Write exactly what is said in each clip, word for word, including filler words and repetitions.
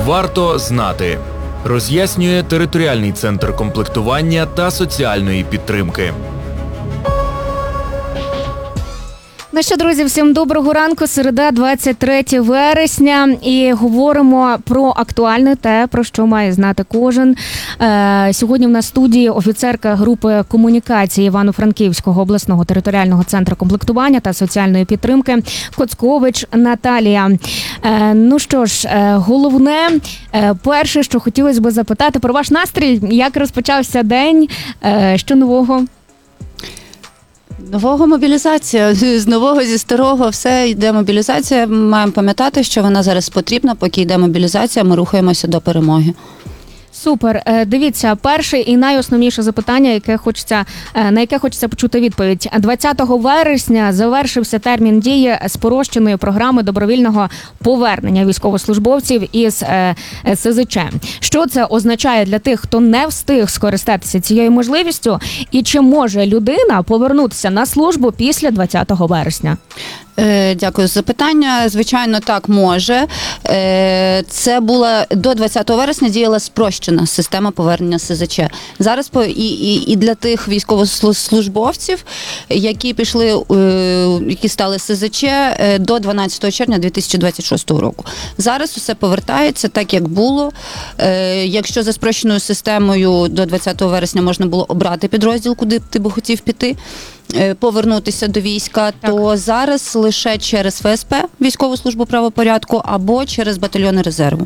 Варто знати. Роз'яснює територіальний центр комплектування та соціальної підтримки. Ну що, друзі, всім доброго ранку. Середа, двадцять третє вересня. І говоримо про актуальне те, про що має знати кожен. Е, сьогодні в нас в студії офіцерка групи комунікації Івано-Франківського обласного територіального центру комплектування та соціальної підтримки Коцкович Наталія. Е, ну що ж, е, головне, е, перше, що хотілося б запитати про ваш настрій. Як розпочався день? Е, що нового? Нового мобілізація, з нового, зі старого, все йде мобілізація. Ми маємо пам'ятати, що вона зараз потрібна, поки йде мобілізація, ми рухаємося до перемоги. Супер. Дивіться, перше і найосновніше запитання, яке хочеться, на яке хочеться почути відповідь. двадцятого вересня завершився термін дії спрощеної програми добровільного повернення військовослужбовців із ес зет че. Що це означає для тих, хто не встиг скористатися цією можливістю? І чи може людина повернутися на службу після двадцятого вересня? Дякую за запитання. Звичайно, так, може. Це була до двадцятого вересня діяла спрощена система повернення ес зет че. Зараз і, і, і для тих військовослужбовців, які пішли, які стали ес зет че до дванадцятого червня дві тисячі двадцять шостого року. Зараз усе повертається так, як було. Якщо за спрощеною системою до двадцятого вересня можна було обрати підрозділ, куди ти би хотів піти, повернутися до війська, так, то зараз лише через еф ес пе, військову службу правопорядку, або через батальйони резерву.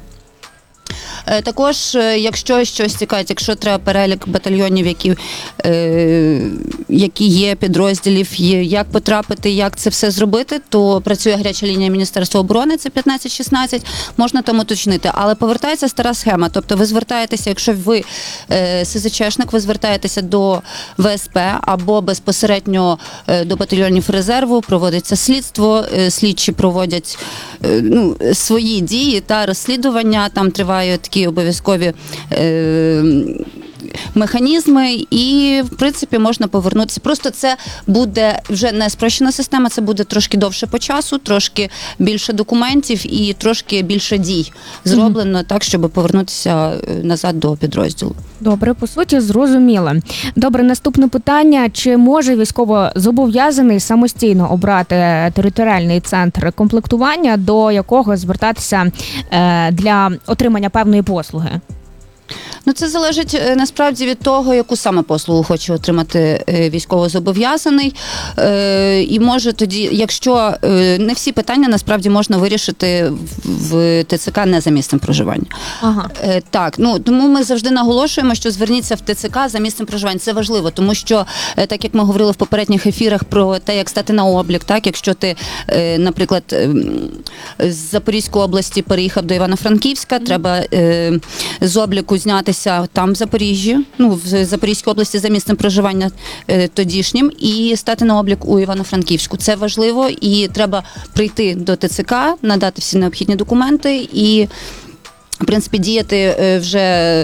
Також, якщо щось цікавить, якщо треба перелік батальйонів, які, е, які є, підрозділів, є, як потрапити, як це все зробити, то працює гаряча лінія Міністерства оборони, це п'ятнадцять шістнадцять, можна там уточнити. Але повертається стара схема, тобто ви звертаєтеся, якщо ви е, ес зет чешник, ви звертаєтеся до ве ес пе або безпосередньо е, до батальйонів резерву, проводиться слідство, е, слідчі проводять е, ну, свої дії та розслідування, там тривають такі обов'язкові е, механізми, і, в принципі, можна повернутися. Просто це буде вже не спрощена система, це буде трошки довше по часу, трошки більше документів і трошки більше дій зроблено mm-hmm. так, щоб повернутися назад до підрозділу. Добре, по суті, зрозуміло. Добре, наступне питання. Чи може військовозобов'язаний самостійно обрати територіальний центр комплектування, до якого звертатися для отримання певної послуги? Ну, це залежить насправді від того, яку саме послугу хоче отримати військовозобов'язаний. І може тоді, якщо не всі питання насправді можна вирішити в те це ка не за місцем проживання. Ага. Так, ну тому ми завжди наголошуємо, що зверніться в те це ка за місцем проживання. Це важливо, тому що, так як ми говорили в попередніх ефірах про те, як стати на облік, так, якщо ти, наприклад, з Запорізької області переїхав до Івано-Франківська, mm-hmm. треба з обліку зняти там в Запоріжжі, ну, в Запорізькій області за місцем проживання е, тодішнім, і стати на облік у Івано-Франківську. Це важливо, і треба прийти до те це ка, надати всі необхідні документи і, в принципі, діяти вже,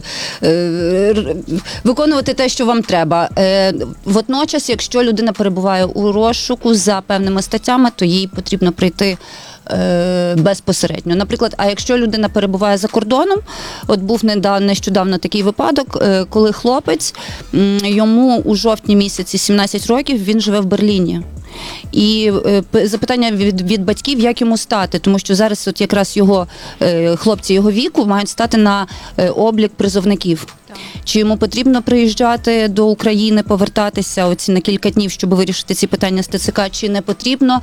е, виконувати те, що вам треба. Е, водночас, якщо людина перебуває у розшуку за певними статтями, то їй потрібно прийти безпосередньо. Наприклад, а якщо людина перебуває за кордоном, от був недавно, нещодавно такий випадок, коли хлопець, йому у жовтні місяці сімнадцять років, він живе в Берліні. І запитання від, від батьків, як йому стати, тому що зараз от якраз його хлопці його віку мають стати на облік призовників. Так. Чи йому потрібно приїжджати до України, повертатися оці на кілька днів, щоб вирішити ці питання з те це ка, чи не потрібно.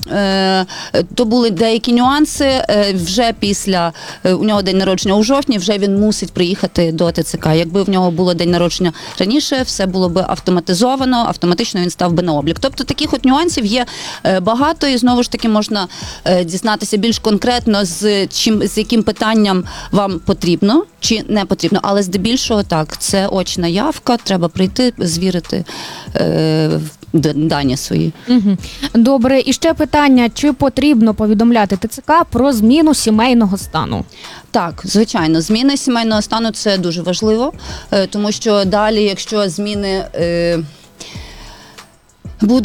То були деякі нюанси. Вже після, у нього день народження у жовтні, вже він мусить приїхати до те це ка. Якби в нього було день народження раніше, все було б автоматизовано, автоматично він став би на облік. Тобто таких от нюансів є багато, і знову ж таки можна дізнатися більш конкретно, з чим, з яким питанням вам потрібно чи не потрібно. Але здебільшого так, це очна явка, треба прийти, звірити е, дані свої. Угу. Добре, і ще питання, чи потрібно повідомляти те це ка про зміну сімейного стану? Так, звичайно, зміни сімейного стану – це дуже важливо, тому що далі, якщо зміни... Е,